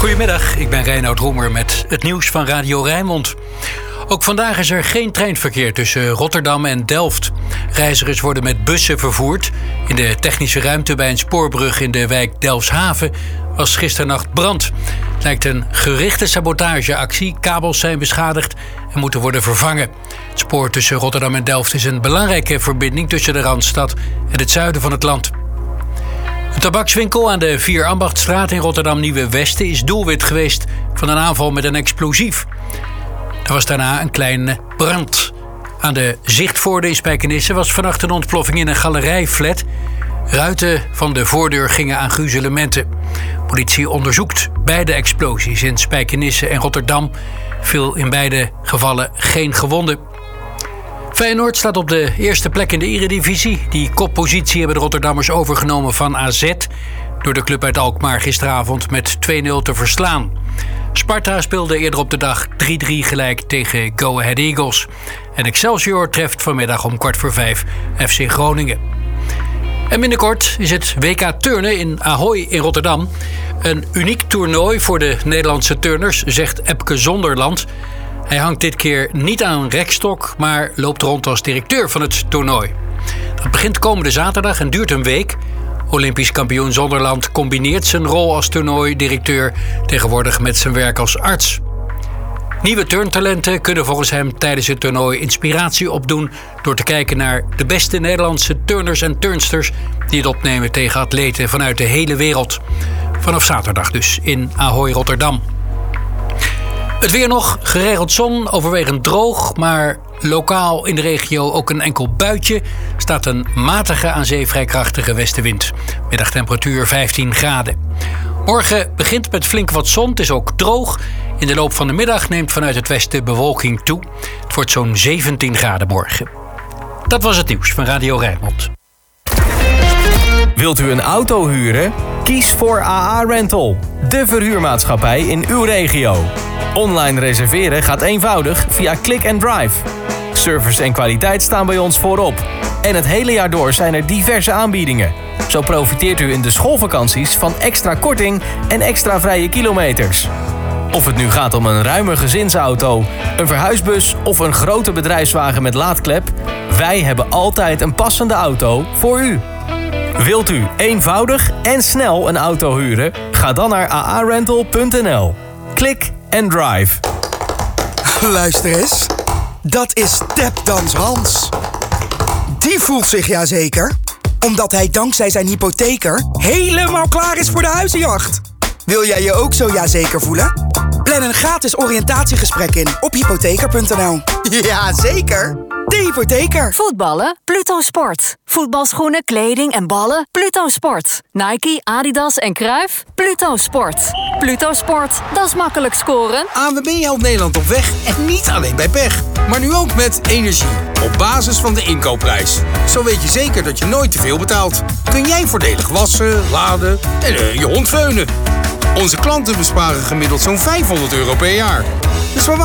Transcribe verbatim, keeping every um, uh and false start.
Goedemiddag, ik ben Reinoud Roemer met het nieuws van Radio Rijnmond. Ook vandaag is er geen treinverkeer tussen Rotterdam en Delft. Reizigers worden met bussen vervoerd. In de technische ruimte bij een spoorbrug in de wijk Delfshaven was gisternacht brand. Het lijkt een gerichte sabotageactie. Kabels zijn beschadigd en moeten worden vervangen. Het spoor tussen Rotterdam en Delft is een belangrijke verbinding tussen de Randstad en het zuiden van het land. De tabakswinkel aan de Vierambachtstraat in Rotterdam-Nieuwe-Westen is doelwit geweest van een aanval met een explosief. Er was daarna een kleine brand. Aan de Zichtvoorde in Spijkenisse was vannacht een ontploffing in een galerijflat. Ruiten van de voordeur gingen aan gruzelementen. Politie onderzoekt beide explosies in Spijkenisse en Rotterdam. Viel in beide gevallen geen gewonden. Feyenoord staat op de eerste plek in de Eredivisie. Die koppositie hebben de Rotterdammers overgenomen van A Z... door de club uit Alkmaar gisteravond met twee nul te verslaan. Sparta speelde eerder op de dag drie drie gelijk tegen Go Ahead Eagles. En Excelsior treft vanmiddag om kwart voor vijf F C Groningen. En binnenkort is het W K Turnen in Ahoy in Rotterdam. Een uniek toernooi voor de Nederlandse turners, zegt Epke Zonderland. Hij hangt dit keer niet aan een rekstok, maar loopt rond als directeur van het toernooi. Dat begint komende zaterdag en duurt een week. Olympisch kampioen Zonderland combineert zijn rol als toernooidirecteur tegenwoordig met zijn werk als arts. Nieuwe turntalenten kunnen volgens hem tijdens het toernooi inspiratie opdoen door te kijken naar de beste Nederlandse turners en turnsters die het opnemen tegen atleten vanuit de hele wereld. Vanaf zaterdag dus in Ahoy Rotterdam. Het weer nog, geregeld zon, overwegend droog, maar lokaal in de regio ook een enkel buitje. Staat een matige aan zee vrij krachtige westenwind. Middagtemperatuur vijftien graden. Morgen begint met flink wat zon, het is ook droog. In de loop van de middag neemt vanuit het westen bewolking toe. Het wordt zo'n zeventien graden morgen. Dat was het nieuws van Radio Rijnmond. Wilt u een auto huren? Kies voor A A Rental, de verhuurmaatschappij in uw regio. Online reserveren gaat eenvoudig via Click and Drive. Service en kwaliteit staan bij ons voorop. En het hele jaar door zijn er diverse aanbiedingen. Zo profiteert u in de schoolvakanties van extra korting en extra vrije kilometers. Of het nu gaat om een ruime gezinsauto, een verhuisbus of een grote bedrijfswagen met laadklep, wij hebben altijd een passende auto voor u. Wilt u eenvoudig en snel een auto huren? Ga dan naar a a rental punt n l. Click and Drive. Luister eens. Dat is Tapdans Hans. Die voelt zich ja zeker, omdat hij dankzij zijn hypotheker helemaal klaar is voor de huizenjacht. Wil jij je ook zo ja zeker voelen? Plan een gratis oriëntatiegesprek in op hypotheker punt n l. Ja, zeker. De hypotheker. Voetballen? Pluto Sport. Voetbalschoenen, kleding en ballen? Pluto Sport. Nike, Adidas en Cruijff? Pluto Sport. Pluto Sport, dat is makkelijk scoren. A N W B helpt Nederland op weg en niet alleen bij pech. Maar nu ook met energie. Op basis van de inkoopprijs. Zo weet je zeker dat je nooit te veel betaalt. Kun jij voordelig wassen, laden en uh, je hond veunen. Onze klanten besparen gemiddeld zo'n vijfhonderd euro per jaar. Dus waar